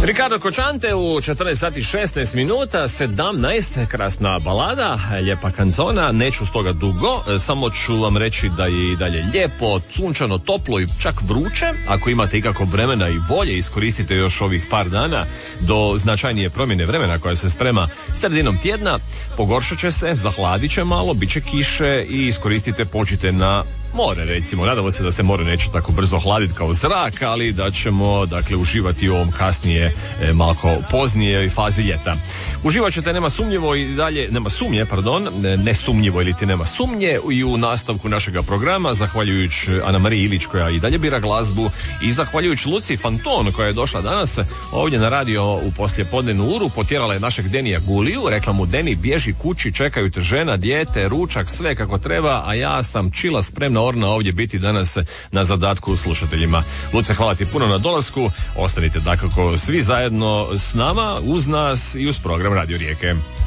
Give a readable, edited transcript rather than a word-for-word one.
Ricardo Kočante u 14 sati 16 minuta, 17, krasna balada, lijepa kanzona, neću stoga dugo, samo ću vam reći da je i dalje lijepo, sunčano, toplo i čak vruće. Ako imate ikako vremena i volje, iskoristite još ovih par dana do značajnije promjene vremena koja se sprema sredinom tjedna. Pogoršat će se, zahladit će malo, bit će kiše i iskoristite, počite na more, recimo. Nadamo se da se more neće tako brzo hladiti kao zrak, ali da ćemo, dakle, uživati u ovom kasnije, malko poznije fazi ljeta. Uživat ćete, nema sumnjivo i dalje, nema sumnje, pardon, nesumnjivo ili ti nema sumnje i u nastavku našega programa, zahvaljujući Ana Mariji Ilić koja i dalje bira glazbu i zahvaljujući Luci Fanton koja je došla danas ovdje na radio u poslijepodnevnu uru, potjerala je našeg Denija Guliju, rekla mu: Deni, bježi kući, čekaju te žena, dijete, ručak, sve kako treba, a ja sam čila, spremna orna ovdje biti danas na zadatku slušateljima. Luce, hvala ti puno na dolasku, ostanite dakako svi zajedno s nama, uz nas i uz program Radio Rijeke.